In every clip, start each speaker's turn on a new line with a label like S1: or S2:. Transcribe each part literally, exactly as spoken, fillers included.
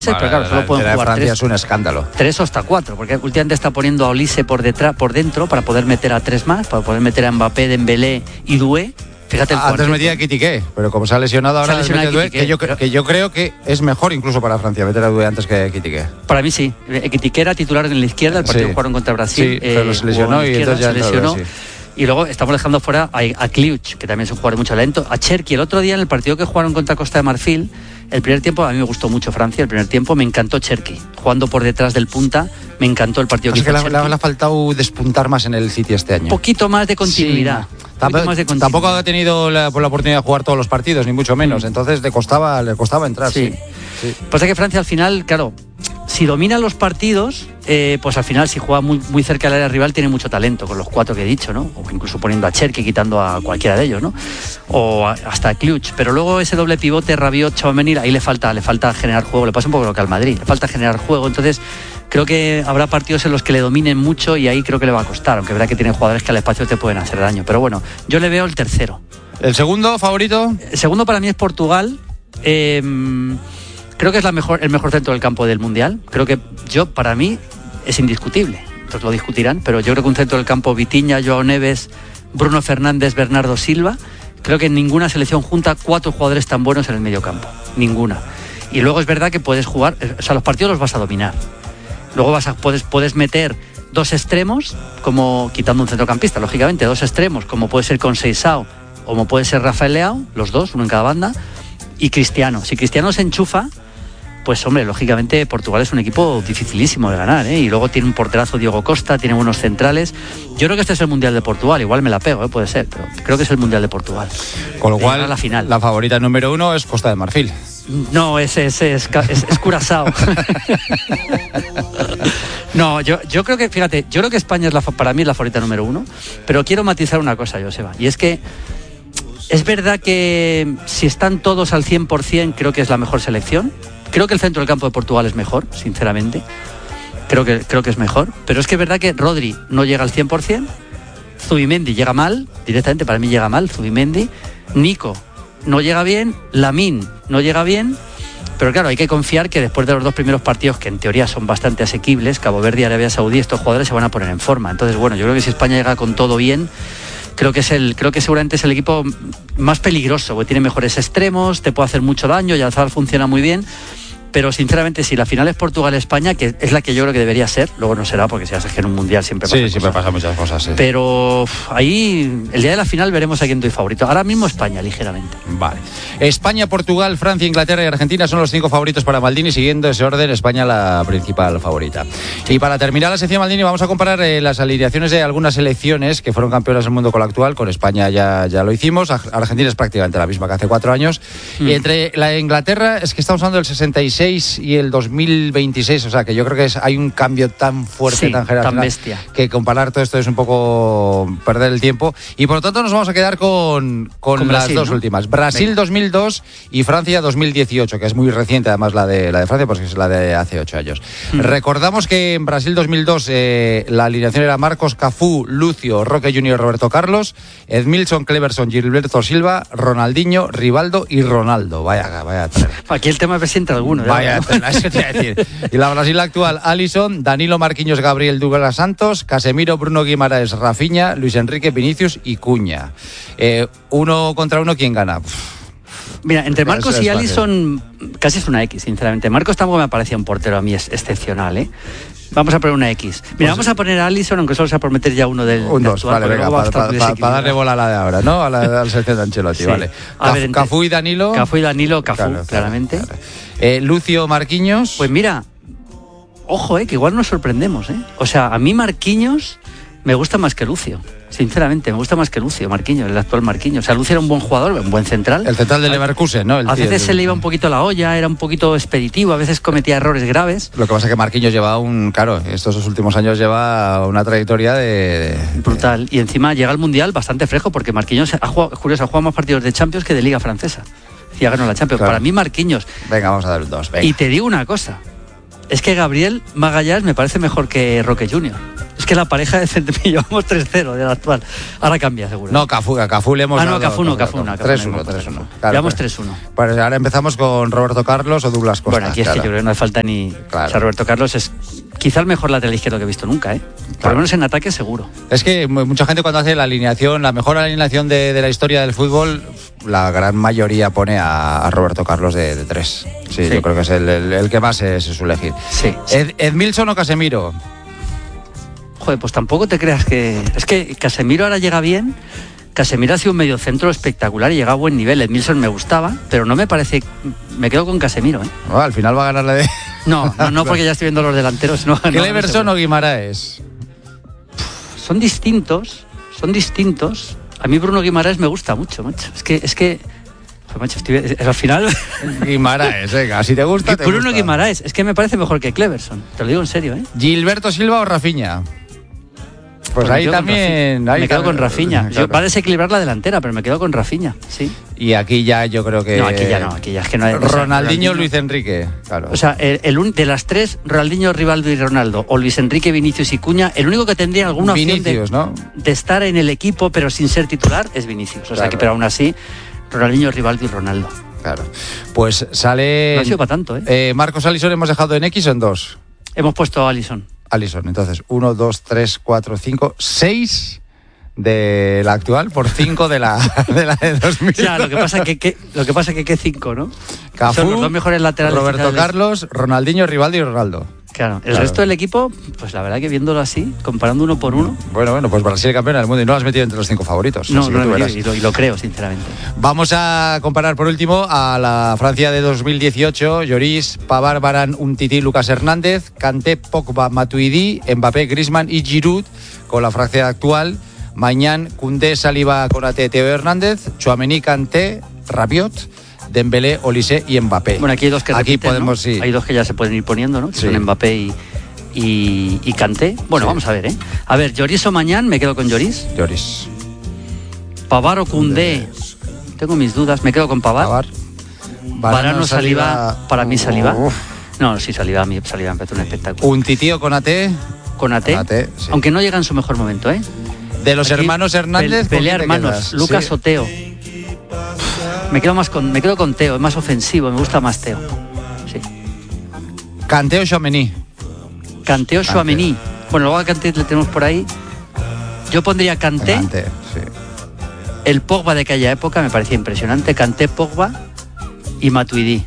S1: Vale, pero claro, solo pueden
S2: la de
S1: jugar
S2: Francia
S1: tres,
S2: es un escándalo.
S1: tres o hasta cuatro, porque últimamente está poniendo a Olise por detrás, por dentro, para poder meter a tres más, para poder meter a Mbappé, Dembélé y Doué. Fíjate el
S2: Antes
S1: cuarteto.
S2: metía a Kitike, pero como se ha lesionado ahora,
S1: Se ha lesionado
S2: mete Doué,
S1: Kitike,
S2: que, yo,
S1: pero...
S2: que yo creo que es mejor incluso para Francia meter a Doué antes que Kitike.
S1: Para mí sí. Kitike era titular en la izquierda, el partido
S2: Sí.
S1: jugaron contra Brasil.
S2: Sí, pero
S1: eh,
S2: se lesionó y
S1: izquierda,
S2: entonces ya
S1: se
S2: entró,
S1: lesionó.
S2: sí.
S1: Y luego estamos dejando fuera a, a Kliuch, que también es un jugador de mucho talento, a Cherki. El otro día en el partido que jugaron contra Costa de Marfil, el primer tiempo, a mí me gustó mucho Francia, el primer tiempo me encantó Cherki, jugando por detrás del punta, me encantó el partido que
S2: Así
S1: hizo
S2: que le,
S1: Cherki.
S2: le ha faltado despuntar más en el City este año.
S1: Un poquito más de continuidad.
S2: Sí.
S1: Un poquito más de continuidad.
S2: Tampoco ha tenido la, la oportunidad de jugar todos los partidos, ni mucho menos,
S1: Mm.
S2: entonces le costaba, le costaba entrar.
S1: Sí.
S2: Sí. Sí.
S1: Pasa que Francia al final, claro, si domina los partidos, eh, pues al final si juega muy, muy cerca del área rival tiene mucho talento, con los cuatro que he dicho, ¿no? O incluso poniendo a Cherki, quitando a cualquiera de ellos, ¿no? O a, hasta a Kliuch. Pero luego ese doble pivote, Rabiot, Tchouaméni, ahí le falta, le falta generar juego. Le pasa un poco lo que al Madrid, le falta generar juego. Entonces creo que habrá partidos en los que le dominen mucho y ahí creo que le va a costar, aunque es verdad que tiene jugadores que al espacio te pueden hacer daño. Pero bueno, yo le veo el tercero.
S2: ¿El segundo favorito?
S1: El segundo para mí es Portugal. Eh, creo que es la mejor, el mejor centro del campo del Mundial. Creo que yo, para mí, es indiscutible. Entonces lo discutirán, pero yo creo que un centro del campo, Vitinha, Joao Neves, Bruno Fernández, Bernardo Silva, creo que en ninguna selección junta cuatro jugadores tan buenos en el medio campo. Ninguna. Y luego es verdad que puedes jugar, o sea, los partidos los vas a dominar. Luego vas a, puedes, puedes meter dos extremos, como quitando un centrocampista, lógicamente, dos extremos, como puede ser con Seixao, como puede ser Rafael Leao, los dos, uno en cada banda, y Cristiano. Si Cristiano se enchufa, pues hombre, lógicamente Portugal es un equipo dificilísimo de ganar, ¿eh? Y luego tiene un porterazo Diego Costa, tiene buenos centrales. Yo creo que este es el Mundial de Portugal, igual me la pego, ¿eh? Puede ser, pero creo que es el Mundial de Portugal.
S2: Con lo cual,
S1: la final.
S2: La favorita número uno es Costa de Marfil.
S1: No, ese es, es, es, es Curazao. No, yo, yo creo que, fíjate, yo creo que España es la, para mí es la favorita número uno, pero quiero matizar una cosa, Joseba, y es que es verdad que si están todos al cien por ciento, creo que es la mejor selección. Creo que el centro del campo de Portugal es mejor, sinceramente. Creo que, creo que es mejor. Pero es que es verdad que Rodri no llega al cien por ciento. Zubimendi llega mal, directamente para mí llega mal, Zubimendi. Nico no llega bien. Lamine no llega bien. Pero claro, hay que confiar que después de los dos primeros partidos, que en teoría son bastante asequibles, Cabo Verde y Arabia Saudí, estos jugadores se van a poner en forma. Entonces, bueno, yo creo que si España llega con todo bien, creo que es el, creo que seguramente es el equipo más peligroso, porque tiene mejores extremos, te puede hacer mucho daño, y Alzar funciona muy bien. Pero sinceramente, si la final es Portugal-España, que es la que yo creo que debería ser, luego no será, porque si haces que en un mundial siempre pasa
S2: Sí,
S1: cosas.
S2: siempre pasan muchas cosas. Sí.
S1: Pero uf, ahí, el día de la final, veremos a quién doy favorito. Ahora mismo España, ligeramente.
S2: Vale. España, Portugal, Francia, Inglaterra y Argentina son los cinco favoritos para Maldini, siguiendo ese orden, España la principal favorita. Y para terminar la sección Maldini, vamos a comparar eh, las alineaciones de algunas selecciones que fueron campeonas del mundo con la actual. Con España ya, ya lo hicimos. Argentina es prácticamente la misma que hace cuatro años. Mm. Y entre la Inglaterra, es que estamos hablando del sesenta y seis y el dos mil veintiséis, o sea que yo creo que es, hay un cambio tan fuerte,
S1: sí,
S2: tan generacional,
S1: tan bestia,
S2: que comparar todo esto es un poco perder el tiempo. Y por lo tanto nos vamos a quedar con, con, con las Brasil, dos ¿no? últimas. Brasil Venga. dos mil dos y Francia dos mil dieciocho, que es muy reciente además la de, la de Francia, porque es la de hace ocho años. Mm. Recordamos que en Brasil dos mil dos eh, la alineación era Marcos, Cafú, Lucio, Roque junior, Roberto Carlos, Edmilson, Cleverson, Gilberto Silva, Ronaldinho, Rivaldo y Ronaldo. Vaya, vaya.
S1: Aquí el tema presenta alguno.
S2: Vaya,
S1: ¿no?
S2: Eso te iba a decir. Y la Brasil actual: Alisson, Danilo, Marquinhos, Gabriel, Douglas Santos, Casemiro, Bruno Guimaraes, Rafinha, Luis Enrique, Vinicius y Cuña. Eh, uno contra uno, ¿quién gana?
S1: Mira, entre Marcos y Alisson casi es una X, sinceramente. Marcos tampoco me parecía un portero a mí es excepcional, ¿eh? Vamos a poner una X. Mira, pues, vamos a poner a Alisson, aunque solo sea por meter ya uno del
S2: un dos,
S1: actual,
S2: vale, venga, para pa, pa, pa darle bola a la de ahora, ¿no? A la, a la selección de Ancelotti, sí. Vale. Caf, ver, Cafú y Danilo.
S1: Cafú y Danilo, Cafú, claro, claramente.
S2: Claro. Eh, Lucio, Marquinhos.
S1: Pues mira, ojo, eh, que igual nos sorprendemos, ¿eh? O sea, a mí Marquinhos me gusta más que Lucio. Sinceramente, me gusta más que Lucio, Marquinhos, el actual Marquinhos. O sea, Lucio era un buen jugador, un buen central.
S2: El central de Leverkusen, ¿no? El
S1: a veces
S2: tío,
S1: se le iba un poquito la olla, era un poquito expeditivo, a veces cometía errores graves.
S2: Lo que pasa es que Marquinhos lleva un... Claro, estos últimos años lleva una trayectoria de... de
S1: brutal. Y encima llega al Mundial bastante fresco, porque Marquinhos ha jugado, curioso, ha jugado más partidos de Champions que de Liga Francesa. Y ha ganado la Champions. Claro. Para mí, Marquinhos...
S2: Venga, vamos a dar un dos, venga.
S1: Y te digo una cosa. Es que Gabriel Magalhães me parece mejor que Roque junior. Es que la pareja de Centemillo, vamos tres cero del actual. Ahora cambia, seguro.
S2: No, Cafú, a Cafú le hemos
S1: Ah, no,
S2: dado...
S1: Cafú no, Cafú no.
S2: tres uno, tres uno. Claro,
S1: Llevamos
S2: pues,
S1: tres uno.
S2: Pues ahora empezamos con Roberto Carlos o Douglas Costa.
S1: Bueno, aquí es
S2: claro.
S1: que yo creo que no hace falta ni...
S2: Claro.
S1: O sea, Roberto Carlos es quizá el mejor lateral izquierdo que he visto nunca, ¿eh? Por
S2: Claro.
S1: lo menos en ataque seguro.
S2: Es que mucha gente cuando hace la alineación, la mejor alineación de, de la historia del fútbol, la gran mayoría pone a, a Roberto Carlos de, de tres. Sí,
S1: Sí.
S2: yo creo que es el, el, el que más se, se suele elegir.
S1: Sí. sí.
S2: Ed, Edmilson o Casemiro.
S1: Joder, pues tampoco te creas que... Es que Casemiro ahora llega bien. Casemiro ha sido un mediocentro espectacular y llega a buen nivel. Edmilson me gustaba, pero no me parece... Me quedo con Casemiro, ¿eh?
S2: Oh, al final va a ganar la de...
S1: No, no, no porque ya estoy viendo los delanteros. No, no,
S2: Cleverson
S1: no
S2: o Guimaraes.
S1: Son distintos, son distintos. A mí Bruno Guimaraes me gusta mucho, macho. Es que... Es que joder, macho, estoy, al final...
S2: Guimaraes, venga, si te gusta, te
S1: Bruno
S2: gusta.
S1: Guimaraes, es que me parece mejor que Cleverson. Te lo digo en serio, ¿eh?
S2: Gilberto Silva o Rafinha. Pues
S1: me
S2: ahí
S1: quedo con
S2: también...
S1: Rafinha.
S2: ahí
S1: me quedo
S2: también-
S1: con Rafinha.
S2: claro.
S1: Va a desequilibrar la delantera, pero me quedo con Rafinha, sí.
S2: Y aquí ya yo creo que...
S1: No, aquí ya no, aquí ya es que no hay... o sea,
S2: Ronaldinho, Luis Enrique, claro.
S1: O sea, el, el un- de las tres, Ronaldinho, Rivaldo y Ronaldo, o Luis Enrique, Vinicius y Cuña, el único que tendría alguna
S2: Vinicius,
S1: opción de,
S2: ¿no?
S1: de estar en el equipo, pero sin ser titular, es Vinicius. O sea,
S2: Claro.
S1: que, pero aún así, Ronaldinho, Rivaldo y Ronaldo.
S2: Claro. Pues sale...
S1: No ha sido para tanto, ¿eh?
S2: eh, Marcos Alisson hemos dejado en X o en dos.
S1: Hemos puesto a Alisson.
S2: Alisson, entonces, uno, dos, tres, cuatro, cinco, seis de la actual por cinco de la de la de dos mil.
S1: Ya, lo que pasa que, que lo que pasa que que cinco, ¿no?
S2: Cafú,
S1: Son los dos mejores laterales
S2: Roberto
S1: centrales.
S2: Carlos, Ronaldinho, Rivaldo y Ronaldo.
S1: Claro, el
S2: Claro.
S1: resto del equipo, pues la verdad que viéndolo así, comparando uno por uno,
S2: Bueno, bueno, pues Brasil campeona del mundo y no lo has metido entre los cinco favoritos.
S1: no,
S2: así
S1: no
S2: que tú
S1: lo he
S2: verás.
S1: metido, y lo, y lo creo, sinceramente.
S2: Vamos a comparar por último a la Francia de dos mil dieciocho. Lloris, Pavard, Varane, Umtiti, Lucas Hernández, Kanté, Pogba, Matuidi, Mbappé, Griezmann y Giroud con la Francia actual. Mañana, Koundé, Saliba, Konaté, Teo Hernández, Tchouaméni, Kanté, Rabiot, Dembélé, Olise y Mbappé.
S1: Bueno, aquí hay dos que
S2: Aquí
S1: repiten,
S2: podemos,
S1: ¿no?
S2: sí.
S1: Hay dos que ya se pueden ir poniendo, ¿no? Que
S2: Sí.
S1: son Mbappé y, y, y Kanté. Bueno,
S2: Sí.
S1: vamos a ver, ¿eh? A ver, Lloris o Mañán, me quedo con Lloris.
S2: Lloris.
S1: Pavard o Koundé, tengo mis dudas, me quedo con Pavard.
S2: Pavard.
S1: Varane o Saliba, para mí Saliba.
S2: Uf.
S1: No, sí, Saliba, a mí Saliba me parece un espectáculo.
S2: Umtiti o Konaté.
S1: Konaté,
S2: Konaté, sí.
S1: aunque no llega en su mejor momento, ¿eh?
S2: De los
S1: Aquí,
S2: hermanos Hernández,
S1: pe-
S2: ¿con
S1: pelea
S2: quién te
S1: hermanos,
S2: quedas?
S1: Lucas
S2: Sí.
S1: o Teo. Me quedo más con, me quedo con Teo, es más ofensivo, me gusta más Teo. Sí.
S2: Kanté o Tchouaméni.
S1: Kanté o Tchouaméni. Bueno, luego a Kanté le tenemos por ahí. Yo pondría Kanté,
S2: Kanté, sí.
S1: el Pogba de aquella época me parecía impresionante, Kanté, Pogba y Matuidi.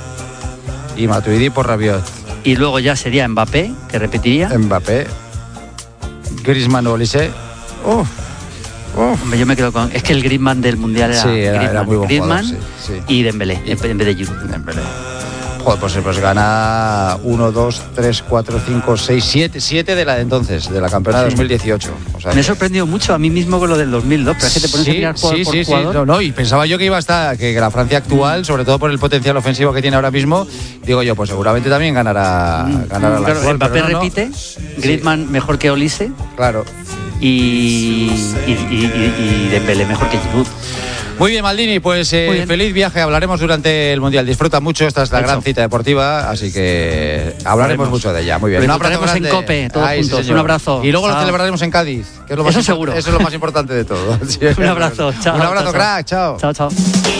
S2: Y Matuidi por Rabiot.
S1: Y luego ya sería Mbappé, que repetiría.
S2: Mbappé. Griezmann o Olise. Uf. Uf.
S1: Hombre, yo me quedo con... Es que el Griezmann del Mundial era,
S2: Sí, era-
S1: Griezmann,
S2: era muy buen
S1: Griezmann
S2: jugador, sí, sí.
S1: y Dembélé, en vez de Giroud.
S2: Dembélé. Joder, pues, pues gana uno, dos, tres, cuatro, cinco, seis, siete, siete de la de entonces, de la campeona
S1: Sí.
S2: dos mil dieciocho. O sea,
S1: Me he
S2: que-
S1: sorprendido mucho a mí mismo con lo del dos mil dos, pero es que te pones a mirar jugador
S2: sí,
S1: por
S2: sí, sí.
S1: jugador.
S2: No, no, y pensaba yo que iba a estar, que la Francia actual, sobre todo por el potencial ofensivo que tiene ahora mismo, digo yo, pues seguramente también ganará, ganará la
S1: Claro,
S2: actual,
S1: Mbappé
S2: pero no, no.
S1: repite, Griezmann mejor que Olise
S2: Claro.
S1: y, y, y, y Dembélé mejor que Giroud.
S2: Muy bien, Maldini, pues eh,
S1: Muy bien.
S2: feliz viaje. Hablaremos durante el Mundial. Disfruta mucho, esta es la
S1: Hecho.
S2: gran cita deportiva, así que hablaremos
S1: Hablaremos.
S2: mucho de ella. Muy bien.
S1: Lo
S2: Un abrazo
S1: disfrutaremos en
S2: grande.
S1: COPE, todos
S2: Ay, sí,
S1: juntos.
S2: señor.
S1: Un abrazo.
S2: Y luego lo
S1: Chao.
S2: celebraremos en Cádiz, que es lo más
S1: Eso
S2: impor-
S1: seguro.
S2: Eso es lo más importante de todo. Sí.
S1: Un abrazo, chao.
S2: Un abrazo,
S1: chao,
S2: crack, chao.
S1: Chao, chao.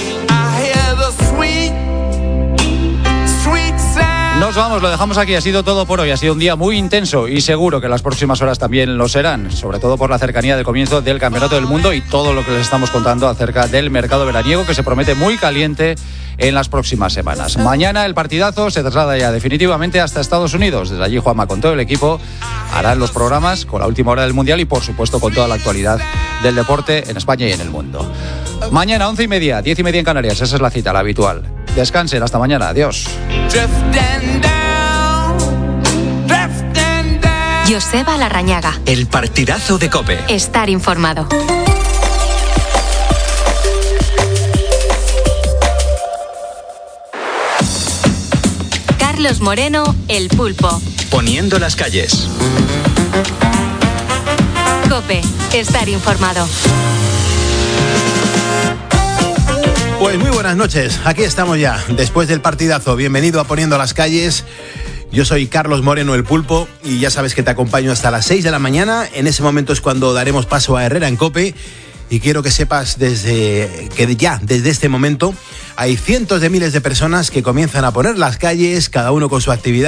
S2: Nos vamos, lo dejamos aquí. Ha sido todo por hoy. Ha sido un día muy intenso y seguro que las próximas horas también lo serán, sobre todo por la cercanía del comienzo del Campeonato del Mundo y todo lo que les estamos contando acerca del mercado veraniego que se promete muy caliente en las próximas semanas. Mañana el partidazo se traslada ya definitivamente hasta Estados Unidos. Desde allí Juanma con todo el equipo harán los programas con la última hora del Mundial y por supuesto con toda la actualidad del deporte en España y en el mundo. Mañana once y media, diez y media en Canarias. Esa es la cita, la habitual. Descansen, hasta mañana. Adiós.
S3: Joseba Larrañaga.
S4: El partidazo de COPE.
S3: Estar informado. Carlos Moreno, El Pulpo.
S4: Poniendo las calles.
S3: COPE. Estar informado.
S5: Pues muy buenas noches, aquí estamos ya, después del partidazo. Bienvenido a Poniendo las calles. Yo soy Carlos Moreno, el Pulpo, y ya sabes que te acompaño hasta las seis de la mañana. En ese momento es cuando daremos paso a Herrera en COPE. Y quiero que sepas desde que ya, desde este momento, hay cientos de miles de personas que comienzan a poner las calles, cada uno con su actividad.